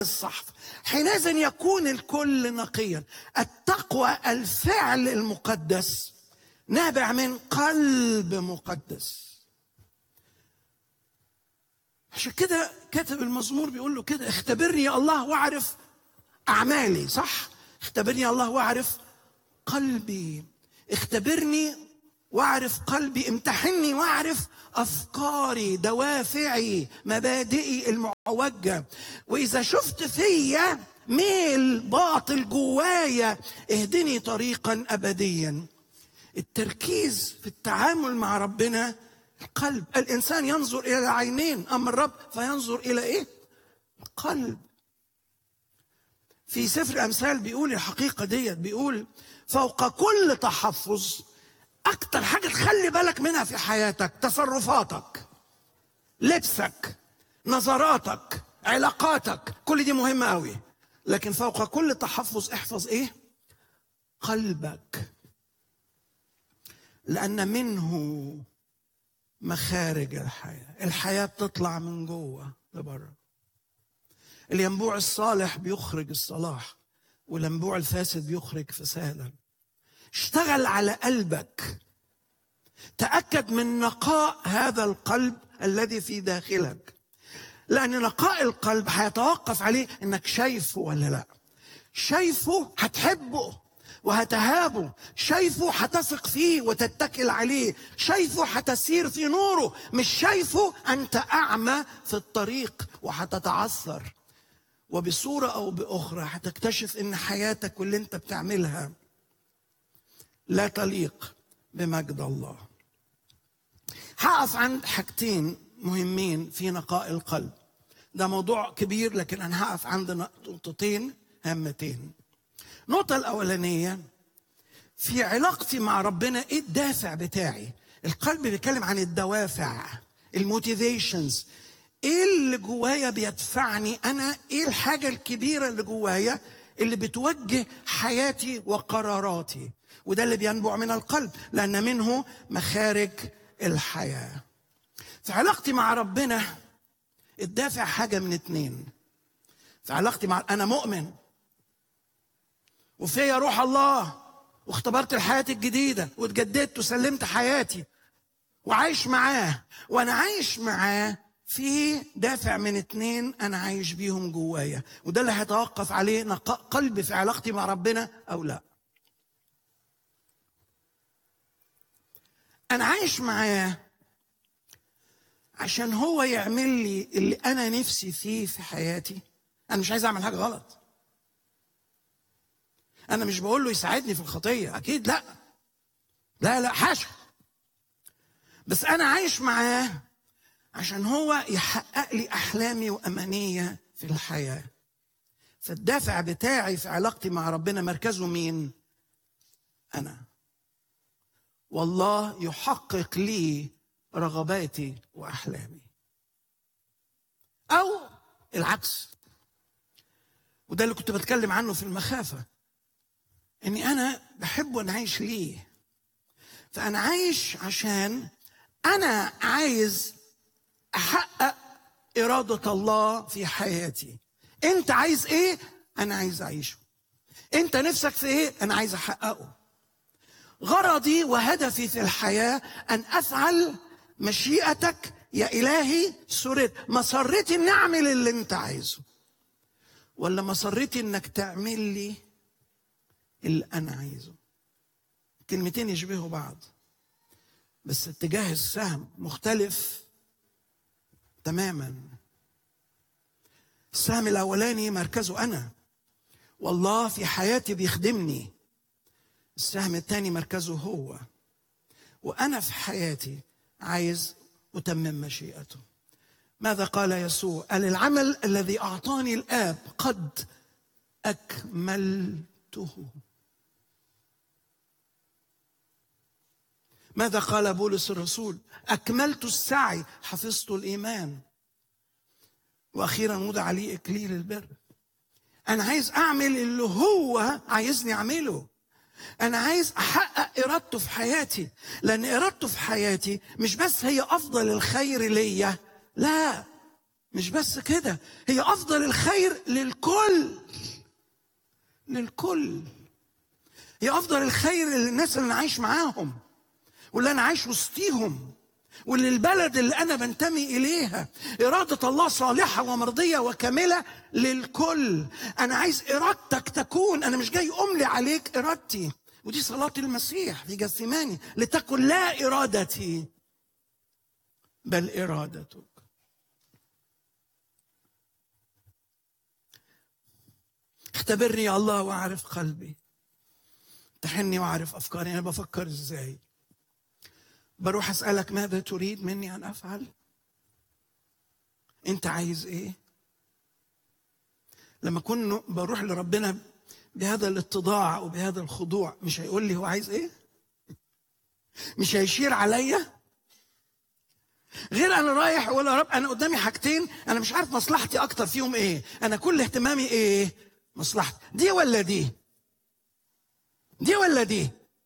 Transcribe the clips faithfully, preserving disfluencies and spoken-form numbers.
الصحف، حينئذ يكون الكل نقيا. التقوى الفعل المقدس نابع من قلب مقدس. عشان كده كاتب المزمور بيقول له كده: اختبرني يا الله واعرف أعمالي. صح؟ اختبرني يا الله واعرف قلبي، اختبرني واعرف قلبي، امتحني واعرف أفكاري، دوافعي، مبادئي المعوجة. وإذا شفت فيا ميل باطل جوايا اهدني طريقا أبديا. التركيز في التعامل مع ربنا القلب. الإنسان ينظر إلى العينين، أما الرب فينظر إلى إيه؟ القلب. في سفر أمثال بيقول الحقيقة ديت، بيقول فوق كل تحفظ أكتر حاجة تخلي بالك منها في حياتك تصرفاتك، لبسك، نظراتك، علاقاتك، كل دي مهمة قوي. لكن فوق كل تحفظ احفظ إيه؟ قلبك، لأن منه مخارج الحياة. الحياة بتطلع من جوه لبره. الينبوع الصالح بيخرج الصلاح، والينبوع الفاسد بيخرج فسادا. اشتغل على قلبك، تأكد من نقاء هذا القلب الذي في داخلك، لأن نقاء القلب هيتوقف عليه انك شايفه ولا لا. شايفه هتحبه وهتهابه، شايفه هتثق فيه وتتكل عليه، شايفه هتسير في نوره. مش شايفه انت اعمى في الطريق وهتتعثر، وبصورة او باخرى هتكتشف ان حياتك واللي انت بتعملها لا تليق بمجد الله. هقف عند حاجتين مهمين في نقاء القلب. ده موضوع كبير لكن انا هقف عند نقطتين هامتين. النقطة الأولانية في علاقتي مع ربنا، ايه الدافع بتاعي؟ القلب بيتكلم عن الدوافع، الموتيفيشنز. ايه اللي جوايا بيدفعني انا؟ ايه الحاجة الكبيرة اللي جوايا اللي بتوجه حياتي وقراراتي؟ وده اللي بينبع من القلب، لأن منه مخارج الحياة. في علاقتي مع ربنا الدافع حاجة من اتنين. في علاقتي مع أنا مؤمن وفيا روح الله واختبرت الحياة الجديدة واتجددت وسلمت حياتي وعايش معاه، وأنا عايش معاه في دافع من اتنين أنا عايش بيهم جوايا، وده اللي هيتوقف عليه نقاء قلبي في علاقتي مع ربنا أو لا. أنا عايش معاه عشان هو يعمل لي اللي أنا نفسي فيه في حياتي. أنا مش عايز أعمل حاجة غلط. أنا مش بقول له يساعدني في الخطية، أكيد لا لا لا حاشا. بس أنا عايش معاه عشان هو يحقق لي أحلامي وأمانية في الحياة. فالدافع بتاعي في علاقتي مع ربنا مركزه مين؟ أنا. والله يحقق لي رغباتي وأحلامي، أو العكس. وده اللي كنت بتكلم عنه في المخافة، إني أنا بحب وأنا عايش ليه. فأنا عايش عشان أنا عايز أحقق إرادة الله في حياتي. أنت عايز إيه؟ أنا عايز أعيشه. أنت نفسك في إيه؟ أنا عايز أحققه. غرضي وهدفي في الحياة أن أفعل مشيئتك يا إلهي. سرت مسرتي إن أعمل اللي أنت عايزه، ولا مسرتي إنك تعمل لي اللي أنا عايزه؟ كلمتين يشبهوا بعض بس اتجاه السهم مختلف تماما. السهم الأولاني مركزه أنا، والله في حياتي بيخدمني. السهم الثاني مركزه هو، وأنا في حياتي عايز أتمم مشيئته. ماذا قال يسوع؟ قال العمل الذي أعطاني الآب قد أكملته. ماذا قال بولس الرسول؟ أكملت السعي، حفظت الإيمان، وأخيرا وضع لي إكليل البر. أنا عايز أعمل اللي هو عايزني أعمله. أنا عايز أحقق إرادته في حياتي، لأن إرادته في حياتي مش بس هي أفضل الخير ليا، لا، مش بس كده، هي أفضل الخير للكل. للكل. هي أفضل الخير للناس اللي أنا عايش معاهم، واللي أنا عايش وسطيهم، وللبلد اللي أنا بنتمي إليها. إرادة الله صالحة ومرضية وكاملة للكل. أنا عايز إرادتك تكون، أنا مش جاي أملي عليك إرادتي. ودي صلاة المسيح في جثماني: لتكن لا إرادتي بل إرادتك. اختبرني يا الله واعرف قلبي، امتحني واعرف أفكاري. أنا بفكر إزاي؟ بروح أسألك ماذا تريد مني أن أفعل؟ أنت عايز إيه؟ لما كنت بروح لربنا بهذا الاتضاع وبهذا الخضوع، مش هيقول لي هو عايز إيه؟ مش هيشير عليا؟ غير أنا رايح أقول يا رب أنا قدامي حاجتين، أنا مش عارف مصلحتي أكتر فيهم إيه. أنا كل اهتمامي إيه؟ مصلحتي. دي ولا دي؟ دي ولا دي؟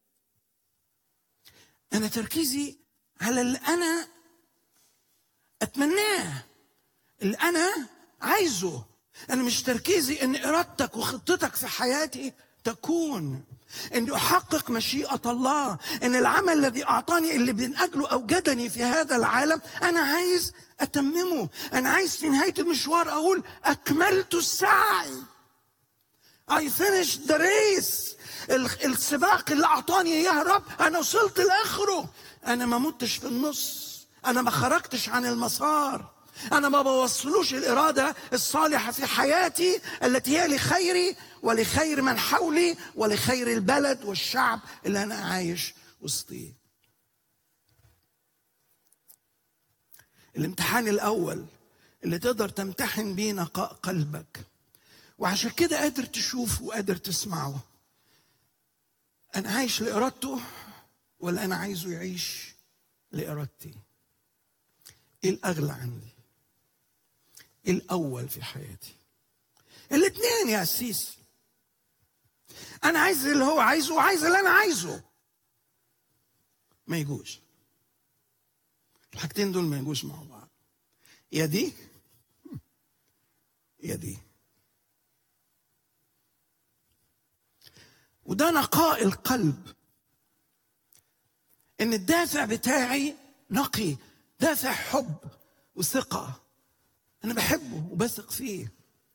أنا تركيزي على اللي أنا أتمناه، اللي أنا عايزه. أنا مش تركيزي إن إرادتك وخطتك في حياتي تكون، إني أحقق مشيئة الله، إن العمل الذي أعطاني اللي من أجله أوجدني في هذا العالم أنا عايز أتممه. أنا عايز في نهاية المشوار أقول أكملت السعي. I finished the race. السباق اللي أعطاني إياه يا رب أنا وصلت لآخره. أنا ما متش في النص، أنا ما خرجتش عن المسار، أنا ما بوصلوش الإرادة الصالحة في حياتي التي هي لخيري ولخير من حولي ولخير البلد والشعب اللي أنا عايش وسطيه. الامتحان الأول اللي تقدر تمتحن بيه نقاء قلبك، وعشان كده قادر تشوفه وقادر تسمعه. أنا عايش لإرادته ولا أنا عايزه يعيش لإرادتي؟ إيه الأغلى عندي؟ إيه الأول في حياتي؟ الاثنين يا أسيس. أنا عايز اللي هو عايزه وعايز اللي أنا عايزه. ما يجوش الحاجتين دول، ما يجوش مع بعض. يا دي يا دي. وده نقاء القلب، إن الدافع بتاعي نقي، دافع حب وثقة. أنا بحبه وبثق فيه،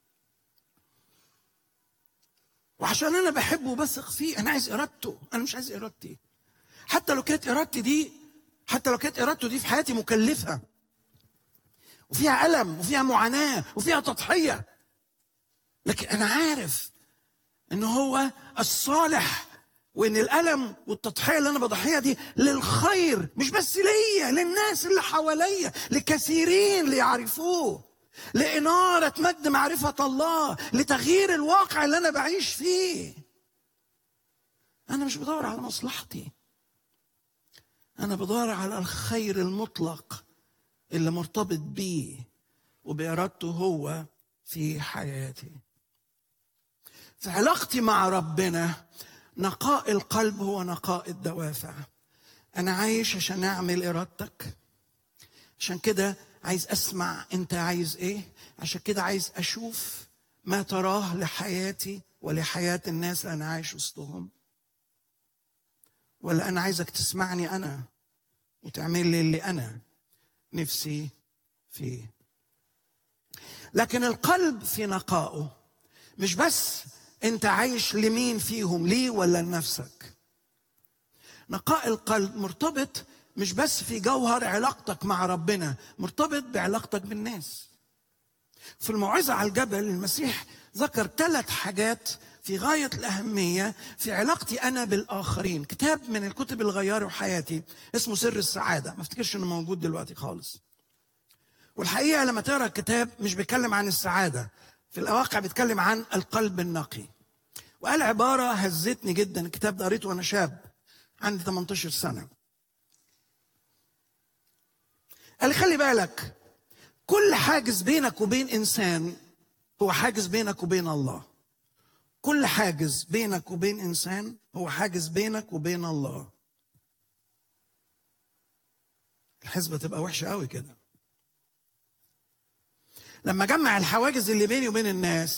وعشان أنا بحبه وبثق فيه أنا عايز إرادته، أنا مش عايز إرادتي. حتى لو كانت إرادتي دي حتى لو كانت إرادته دي في حياتي مكلفة وفيها ألم وفيها معاناة وفيها تضحية، لكن أنا عارف إن هو الصالح، وإن الألم والتضحية اللي أنا بضحيها دي للخير، مش بس ليا، للناس اللي حواليا، لكثيرين ليعرفوه، لإنارة مجد معرفة الله، لتغيير الواقع اللي أنا بعيش فيه. أنا مش بدور على مصلحتي، أنا بدور على الخير المطلق اللي مرتبط بيه وبإرادته هو في حياتي. في علاقتي مع ربنا نقاء القلب هو نقاء الدوافع. أنا عايش عشان أعمل إرادتك، عشان كده عايز أسمع أنت عايز إيه، عشان كده عايز أشوف ما تراه لحياتي ولحياة الناس اللي أنا عايش وسطهم. ولا أنا عايزك تسمعني أنا وتعمل لي اللي أنا نفسي فيه. لكن القلب في نقائه مش بس أنت عايش لمين فيهم، ليه ولا لنفسك. نقاء القلب مرتبط مش بس في جوهر علاقتك مع ربنا، مرتبط بعلاقتك بالناس. في الموعظة على الجبل المسيح ذكر ثلاث حاجات في غاية الأهمية في علاقتي أنا بالآخرين. كتاب من الكتب اللي غيروا حياتي اسمه سر السعادة، ما افتكرش إنه موجود دلوقتي خالص. والحقيقة لما تقرأ الكتاب مش بيتكلم عن السعادة، في الواقع بيتكلم عن القلب النقي. وقال عبارة هزتني جدا، الكتاب ده قريته وأنا شاب عندي ثمانية عشر سنة. قال خلي بالك، كل حاجز بينك وبين إنسان هو حاجز بينك وبين الله. كل حاجز بينك وبين إنسان هو حاجز بينك وبين الله. الحسبة تبقى وحشة قوي كده. لما جمع الحواجز اللي بيني وبين الناس